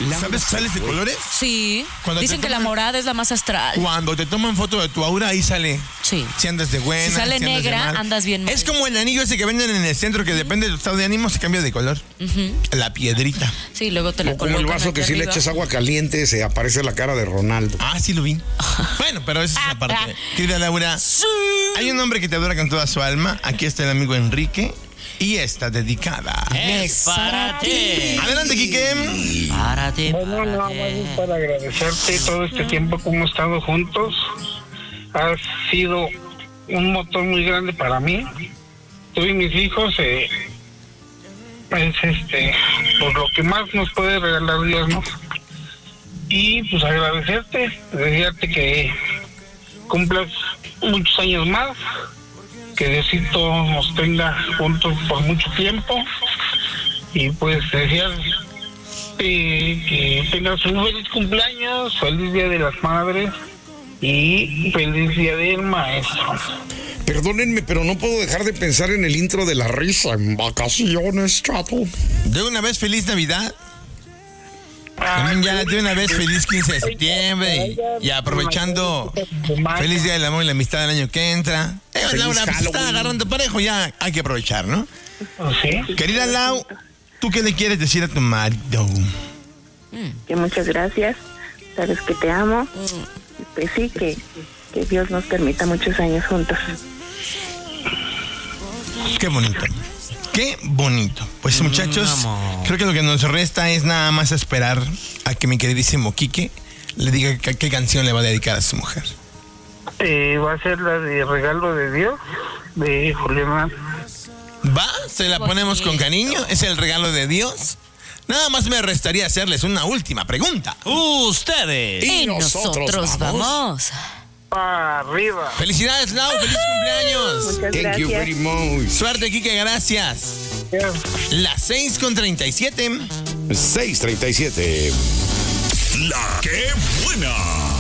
¿Sabes sales de colores? Sí. Dicen que la morada es la más astral. Cuando te toman foto de tu aura, ahí sale. Sí. Si andas de buena. Si sale andas negra, de mal. andas bien mal. Es como el anillo ese que venden en el centro, que depende del estado de ánimo, se cambia de color. La piedrita. Sí, luego te la Como colocan el vaso que aquí si le arriba. echas agua caliente se aparece la cara de Ronaldo. Ah, sí lo vi. Bueno, pero esa es la parte. Querida Laura, hay un hombre que te adora con toda su alma. Aquí está el amigo Enrique. Y está dedicada. Es para ti. Adelante, Quique. Para ti. Bueno, nada más es para agradecerte todo este tiempo que hemos estado juntos. Has sido un motor muy grande para mí. Tú y mis hijos es por lo que más nos puede regalar Dios, ¿no? Y pues agradecerte, desearte que cumplas muchos años más, que Diosito nos tenga juntos por mucho tiempo y pues desear que tengas un feliz cumpleaños, feliz Día de las Madres y feliz Día del Maestro. Perdónenme, pero no puedo dejar de pensar en el intro de la risa en vacaciones, chato. De una vez, feliz Navidad. También ya de una vez, feliz 15 de septiembre. Y aprovechando, feliz Día del Amor y la Amistad del año que entra. Laura, pues está agarrando parejo, ya hay que aprovechar, ¿no? ¿Sí? Querida Lau, ¿tú qué le quieres decir a tu marido? Que muchas gracias, sabes que te amo. Y pues sí, que Dios nos permita muchos años juntos. Qué bonito. Qué bonito. Pues muchachos, creo que lo que nos resta es nada más esperar a que mi queridísimo Quique le diga qué canción le va a dedicar a su mujer. Va a ser la de Regalo de Dios, de Julián. ¿Va? ¿Se la ponemos con cariño? ¿Es el regalo de Dios? Nada más me restaría hacerles una última pregunta. Ustedes. Y nosotros vamos. Para arriba. Felicidades, Lau, feliz cumpleaños. Muchas Thank gracias. you very much. Suerte, Quique, gracias. Las 6:37. 6:37. La que buena.